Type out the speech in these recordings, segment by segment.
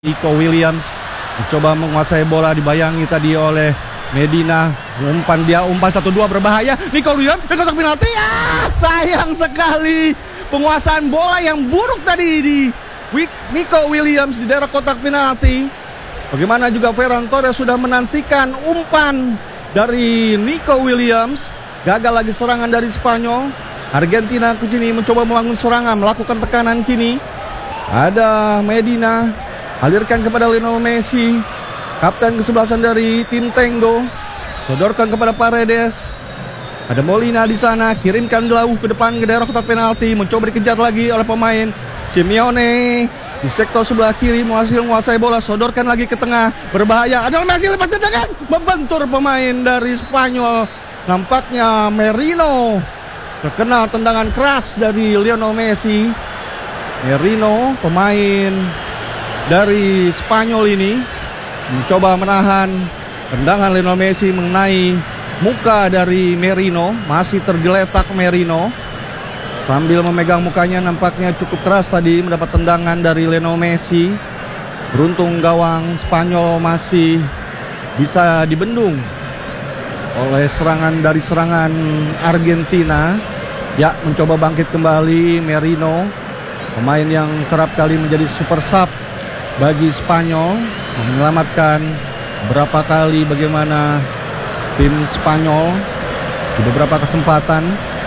Nico Williams mencoba menguasai bola, dibayangi tadi oleh Medina. Umpan 1-2 berbahaya. Nico Williams di kotak penalti. Sayang sekali penguasaan bola yang buruk tadi di Nico Williams di daerah kotak penalti. Bagaimana juga Ferran Torres sudah menantikan umpan dari Nico Williams. Gagal lagi serangan dari Spanyol. Argentina kini mencoba membangun serangan, melakukan tekanan kini. Ada Medina, alirkan kepada Lionel Messi, kapten kesebelasan dari tim Tango. Sodorkan kepada Paredes. Ada Molina di sana, kirimkan jauh ke depan ke daerah kotak penalti. Mencoba dikejar lagi oleh pemain Simeone. Di sektor sebelah kiri menguasai bola, sodorkan lagi ke tengah, berbahaya. Ada Messi lepas tendangan, membentur pemain dari Spanyol. Nampaknya Merino terkena tendangan keras dari Lionel Messi. Merino, pemain dari Spanyol ini, mencoba menahan tendangan Lionel Messi mengenai muka dari Merino. Masih tergeletak Merino sambil memegang mukanya, nampaknya cukup keras tadi mendapat tendangan dari Lionel Messi. Beruntung gawang Spanyol masih bisa dibendung oleh serangan Argentina. Ya, mencoba bangkit kembali Merino, pemain yang kerap kali menjadi super sub bagi Spanyol, menyelamatkan beberapa kali bagaimana tim Spanyol di beberapa kesempatan.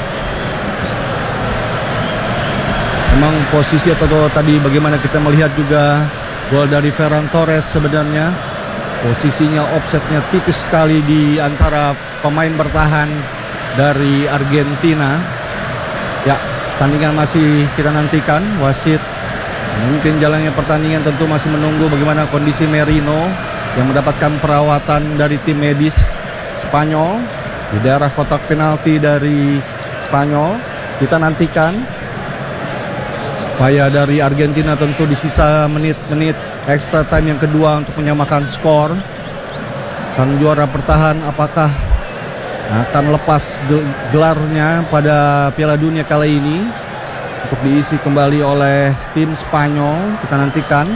Memang posisi atau tadi bagaimana kita melihat juga gol dari Ferran Torres, sebenarnya posisinya offsetnya tipis sekali di antara pemain bertahan dari Argentina. Ya, pertandingan masih kita nantikan. Wasit memimpin jalannya pertandingan, tentu masih menunggu bagaimana kondisi Merino yang mendapatkan perawatan dari tim medis Spanyol di daerah kotak penalti dari Spanyol. Kita nantikan upaya dari Argentina tentu di sisa menit-menit extra time yang kedua untuk menyamakan skor. Sang juara bertahan apakah akan lepas gelarnya pada Piala Dunia kali ini untuk diisi kembali oleh tim Spanyol? Kita nantikan.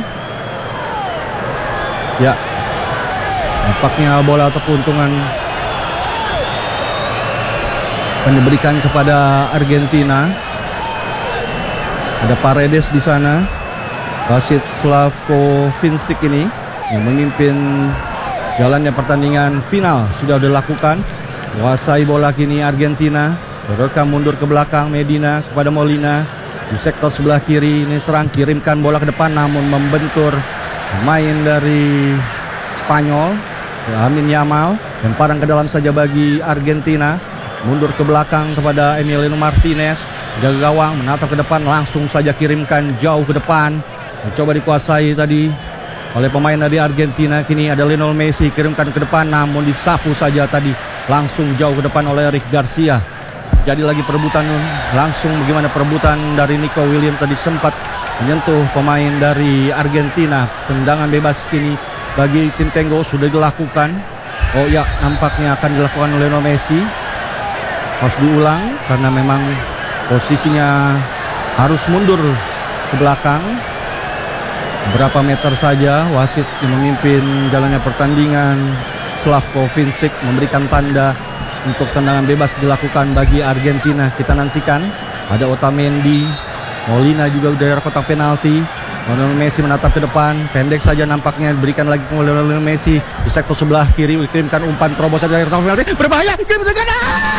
Ya, nampaknya bola atau keuntungan akan diberikan kepada Argentina. Ada Paredes di sana, wasit Slavko Vincic ini yang memimpin jalannya pertandingan final sudah dilakukan. Menguasai bola kini Argentina. Sodorkan mundur ke belakang Medina kepada Molina di sektor sebelah kiri. Ini serang, kirimkan bola ke depan namun membentur pemain dari Spanyol, Lamine Yamal. Lemparan ke dalam saja bagi Argentina. Mundur ke belakang kepada Emiliano Martinez, jaga gawang, menatap ke depan, langsung saja kirimkan jauh ke depan. Mencoba dikuasai tadi oleh pemain dari Argentina. Kini ada Lionel Messi, kirimkan ke depan namun disapu saja tadi langsung jauh ke depan oleh Eric Garcia. Jadi lagi perebutan langsung, bagaimana perebutan dari Nico Williams tadi sempat menyentuh pemain dari Argentina. Tendangan bebas kini bagi tim Tango sudah dilakukan. Oh ya, nampaknya akan dilakukan oleh Lionel Messi. Harus diulang karena memang posisinya harus mundur ke belakang berapa meter saja. Wasit yang memimpin jalannya pertandingan Slavko Vincic memberikan tanda untuk tendangan bebas dilakukan bagi Argentina. Kita nantikan. Ada Otamendi, Molina juga di daerah kotak penalti. Lionel Messi menatap ke depan, pendek saja nampaknya, diberikan lagi ke Lionel Messi di sektor sebelah kiri. Dikirimkan umpan terobosan dari kotak penalti, berbahaya, kirim segan.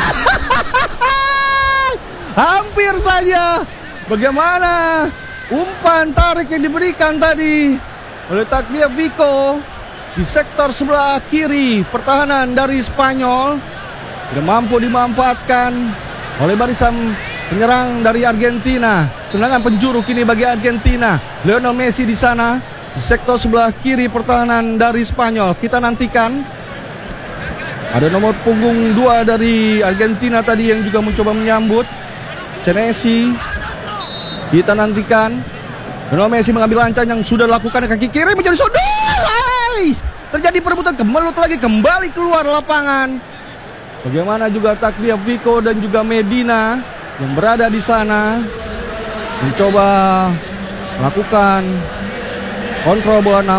Hampir saja. Bagaimana umpan tarik yang diberikan tadi oleh Tagliafico di sektor sebelah kiri pertahanan dari Spanyol tidak mampu dimanfaatkan oleh barisan penyerang dari Argentina. Tendangan penjuru kini bagi Argentina. Lionel Messi di sana di sektor sebelah kiri pertahanan dari Spanyol. Kita nantikan. Ada nomor punggung 2 dari Argentina tadi yang juga mencoba menyambut, Senesi. Kita nantikan. Lionel Messi mengambil lancar yang sudah dilakukan, kaki kiri menjadi sudut. Terjadi perebutan, kemelut lagi, kembali keluar lapangan. Bagaimana juga Tagliafico dan juga Medina yang berada di sana mencoba melakukan Kontrol bola